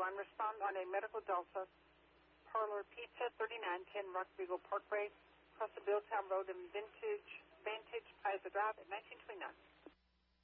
911. Respond on a medical Delta, Parlor Pizza, 3910 Rock Beagle Parkway, across the Billtown Road in Vantage Plaza Drive at 1929.